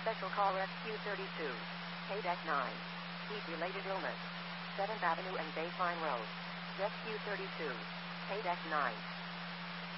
Special call Rescue 32. Paydeck 9. Heat-related illness. 7th Avenue and Baseline Road. Rescue 32. Paydeck 9.